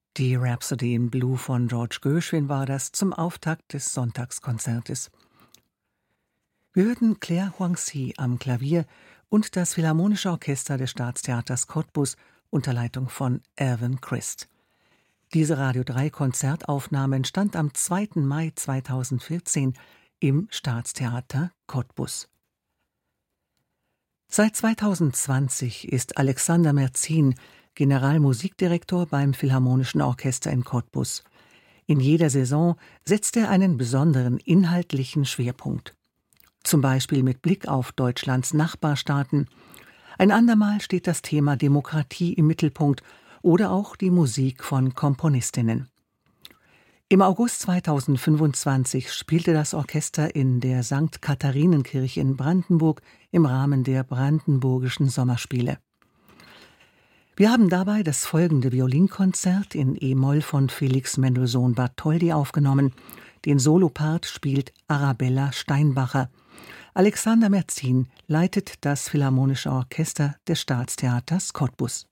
Die Rhapsody in Blue von George Gershwin war das zum Auftakt des Sonntagskonzertes. Wir hörten Claire Huangzi am Klavier und das Philharmonische Orchester des Staatstheaters Cottbus unter Leitung von Irvin Christ. Diese Radio 3 Konzertaufnahme entstand am 2. Mai 2014 im Staatstheater Cottbus. Seit 2020 ist Alexander Merzin Generalmusikdirektor beim Philharmonischen Orchester in Cottbus. In jeder Saison setzt er einen besonderen inhaltlichen Schwerpunkt. Zum Beispiel mit Blick auf Deutschlands Nachbarstaaten. Ein andermal steht das Thema Demokratie im Mittelpunkt oder auch die Musik von Komponistinnen. Im August 2025 spielte das Orchester in der St. Katharinenkirche in Brandenburg im Rahmen der Brandenburgischen Sommerspiele. Wir haben dabei das folgende Violinkonzert in E-Moll von Felix Mendelssohn Bartholdy aufgenommen. Den Solopart spielt Arabella Steinbacher. Alexander Merzin leitet das Philharmonische Orchester des Staatstheaters Cottbus.